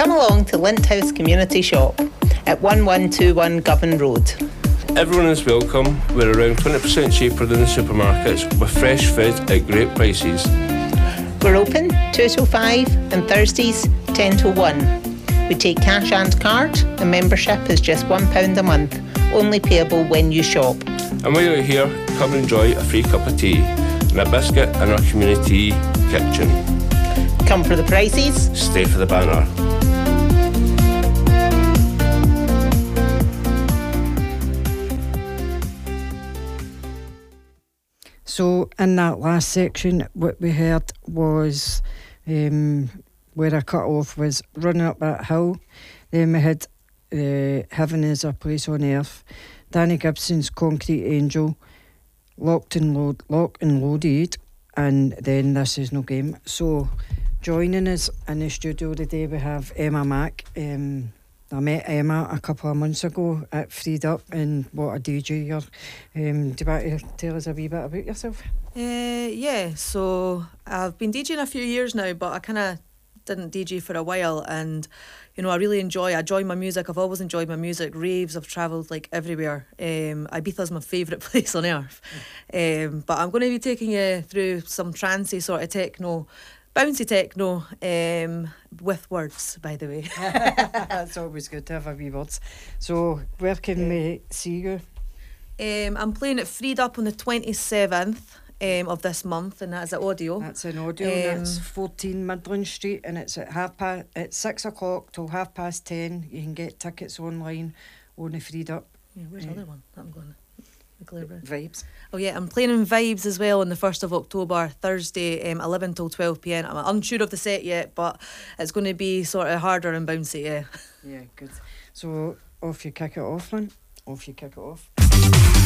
Come along to Lint House Community Shop at 1121 Govan Road. Everyone is welcome. We're around 20% cheaper than the supermarkets with fresh food at great prices. We're open 2 till 5 and Thursdays 10 till 1. We take cash and card. The membership is just £1 a month, only payable when you shop. And while you're here, come and enjoy a free cup of tea and a biscuit in our community kitchen. Come for the prices, stay for the banner. So in that last section, what we heard was where I cut off was Running Up That Hill. Then we had Heaven Is a Place on Earth, Danny Gibson's Concrete Angel, Locked and Loaded, and then This Is No Game. So joining us in the studio today we have Emma Mack. I met Emma a couple of months ago at Freed Up, and what a DJ you're. Do you want to tell us a wee bit about yourself? Yeah, so I've been DJing a few years now, but I kind of didn't DJ for a while, and you know, I enjoy my music. I've always enjoyed my music. Raves, I've travelled like everywhere. Ibiza's my favourite place on earth. But I'm going to be taking you through some trancey sort of techno, bouncy techno, with words, by the way. That's always good to have a wee words. So where can we see you? I'm playing at Freed Up on the 27th of this month, and that's at Audio. That's an Audio, and that's 14 Midland Street, and it's at 6 o'clock till 10:30. You can get tickets online on the Freed Up. Yeah, where's the other one that I'm going? Vibes. Oh yeah, I'm playing in Vibes as well on the 1st of October, Thursday, 11 till 12 p.m. I'm unsure of the set yet, but it's going to be sort of harder and bouncy, yeah. Yeah, good. So off you kick it off, then. Off you kick it off.